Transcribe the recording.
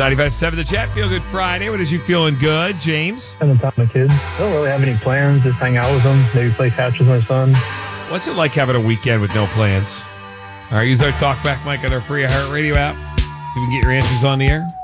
95.7 The Chat. Feel Good Friday. What is you feeling good, James? Spending time with kids. Don't really have any plans. Just hang out with them. Maybe play catch with my son. What's it like having a weekend with no plans? All right, use our talkback mic on our free iHeartRadio app so we can get your answers on the air.